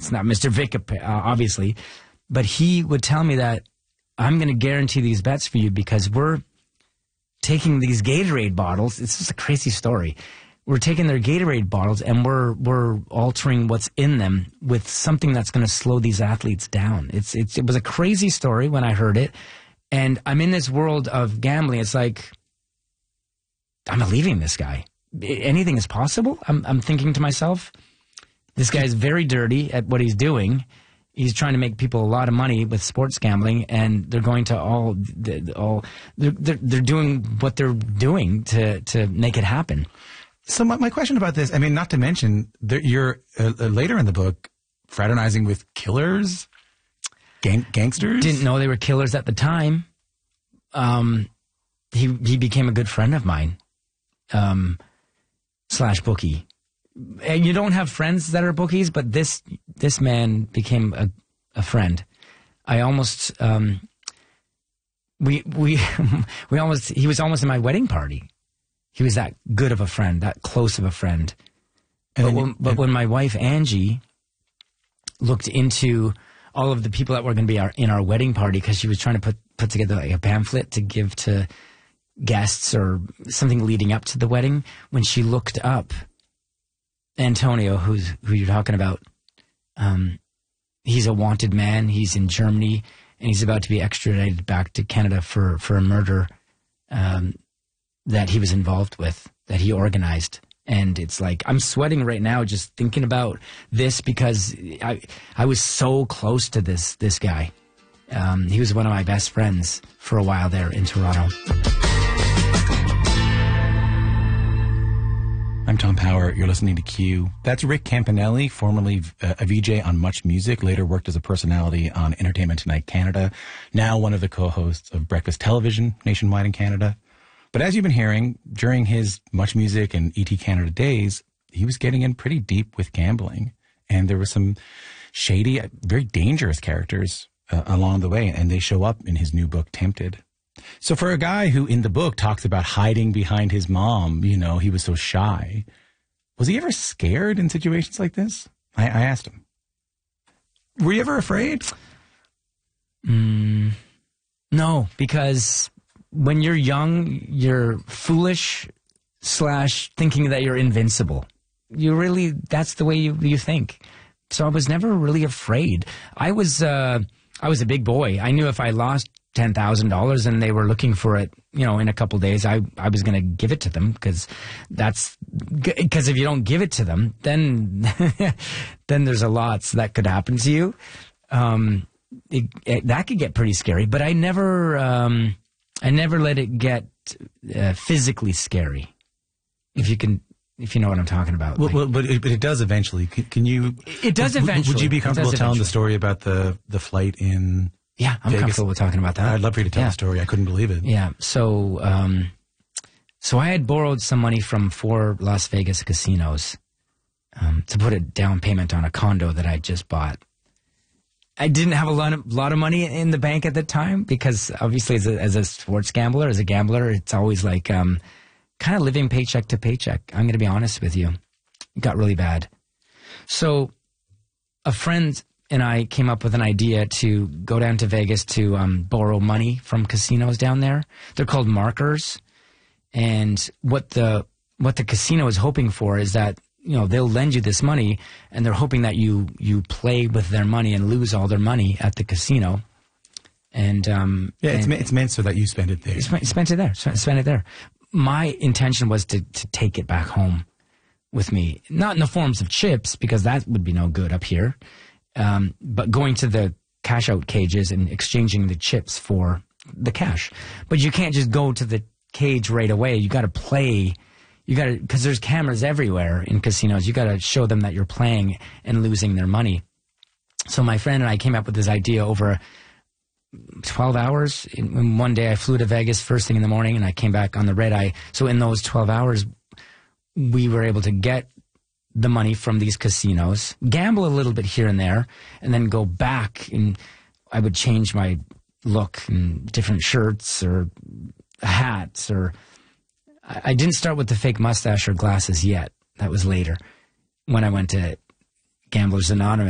It's not Mr. Vick, obviously. But he would tell me that I'm going to guarantee these bets for you because we're taking these Gatorade bottles. It's just a crazy story. We're taking their Gatorade bottles and we're altering what's in them with something that's going to slow these athletes down. It was a crazy story when I heard it. And I'm in this world of gambling. It's like, I'm believing this guy. Anything is possible. I'm thinking to myself, this guy's very dirty at what he's doing. He's trying to make people a lot of money with sports gambling, and they're going to they're doing what they're doing to make it happen. So my question about this, I mean, not to mention that you're later in the book fraternizing with killers, gangsters. Didn't know they were killers at the time. He became a good friend of mine, / bookie. And you don't have friends that are bookies, but this man became a friend. I almost he was almost in my wedding party. He was that good of a friend, that close of a friend. But when my wife Angie looked into all of the people that were going to be in our wedding party, because she was trying to put together like a pamphlet to give to guests or something leading up to the wedding, when she looked up Antonio, who you're talking about, he's a wanted man. He's in Germany, and he's about to be extradited back to Canada for a murder that he was involved with, that he organized. And it's like, I'm sweating right now just thinking about this because I was so close to this guy. He was one of my best friends for a while there in Toronto. I'm Tom Power. You're listening to Q. That's Rick Campanelli, formerly a VJ on Much Music, later worked as a personality on Entertainment Tonight Canada, now one of the co-hosts of Breakfast Television nationwide in Canada. But as you've been hearing, during his Much Music and ET Canada days, he was getting in pretty deep with gambling. And there were some shady, very dangerous characters along the way, and they show up in his new book, Tempted. So for a guy who in the book talks about hiding behind his mom, you know, he was so shy. Was he ever scared in situations like this? I asked him. Were you ever afraid? No, because when you're young, you're foolish / thinking that you're invincible. That's the way you think. So I was never really afraid. I was a big boy. I knew if I lost $10,000 and they were looking for it, you know, in a couple of days, I was going to give it to them because if you don't give it to them, then there's a lot that could happen to you. That could get pretty scary, but I never let it get physically scary. If you know what I'm talking about. Well, but it does eventually. Can you? It does eventually. Would you be comfortable telling the story about the flight in? Yeah, I'm Vegas? comfortable with talking about that. I'd love for you to tell the story. I couldn't believe it. Yeah. So I had borrowed some money from 4 Las Vegas casinos to put a down payment on a condo that I just bought. I didn't have a lot of money in the bank at the time because obviously as a sports gambler, as a gambler, it's always like kind of living paycheck to paycheck. I'm going to be honest with you. It got really bad. So a friend and I came up with an idea to go down to Vegas to borrow money from casinos down there. They're called markers. And what the casino is hoping for is that, you know, they'll lend you this money and they're hoping that you play with their money and lose all their money at the casino. And it's meant so that you spend it there. Spend it there. My intention was to take it back home with me, not in the forms of chips because that would be no good up here. But going to the cash out cages and exchanging the chips for the cash. But you can't just go to the cage right away. You got to play. Because there's cameras everywhere in casinos. You got to show them that you're playing and losing their money. So my friend and I came up with this idea over 12 hours. In one day I flew to Vegas first thing in the morning and I came back on the red eye. So in those 12 hours, we were able to get the money from these casinos, gamble a little bit here and there, and then go back and I would change my look in different shirts or hats or I didn't start with the fake mustache or glasses yet. That was later when I went to Gamblers Anonymous.